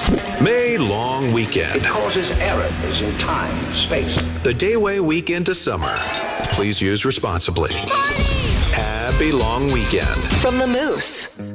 May long weekend. It causes errors in time and space. The Dayway weekend to summer. Please use responsibly. Happy long weekend. From the Moose.